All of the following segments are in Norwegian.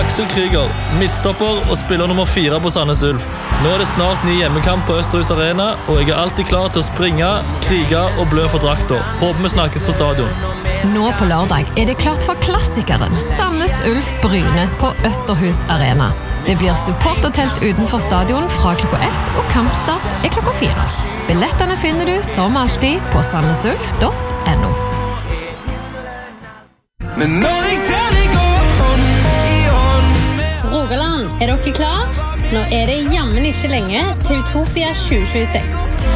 Aksel Krieger, midtstopper og spiller nummer 4 på Sandnes Ulf. Nå det snart ny hjemmekamp på Østerhus Arena, og jeg alltid klar til å springe, krige og blø for drakter. Håper vi snakkes på stadion. Nå på lørdag det klart for klassikeren Sandnes Ulf Bryne på Østerhus Arena. Det blir supportertelt utenfor stadion fra klokka 1, og kampstart klokka 4. Billettene finner du som alltid på sandnesulf.no. Men når jeg ser deg gå hånd i hånd Rogaland, dere klar? Nå det jammen ikke lenge til Utopia 2026.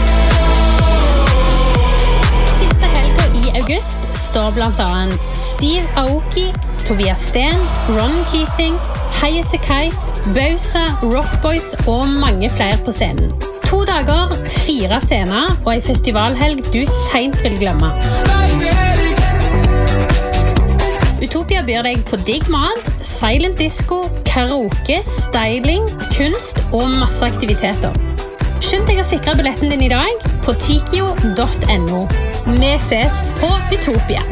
Siste helgen i august står blant annet Steve Aoki, Tobias Sten, Ron Keating, Highas a Kite, Bausa, Rockboys og mange flere på scenen. 2 dager, 4 scener og en festivalhelg du sent vil glemme. Utopia byr deg på digg mat, silent disco, karaoke, styling, kunst og masse aktiviteter. Skynd deg å sikre billetten din i dag på tikio.no. Vi ses på Utopia.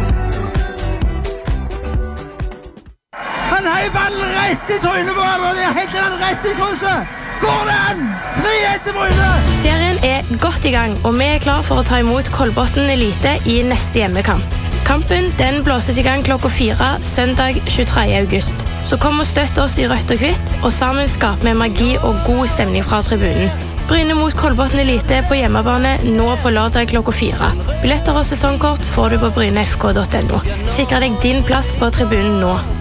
Han heier ballen rett i trynet på hverandre. Helt til han rett i krysset. Går den? 3-1 til Bryne. Serien godt i gang, og vi klar for å ta imot Kolbotn Elite i neste hjemmekamp. Kampen den blåses i gang klokka 4 søndag 23. august. Så kom og støtt oss i rødt og hvitt, og sammen skaper vi magi og god stemning fra tribunen. Bryne mot Kolbotn Elite på hjemmebane nå på lørdag klokka 4. Billetter og sesongkort får du på brynefk.no. Sikre deg din plass på tribunen nå.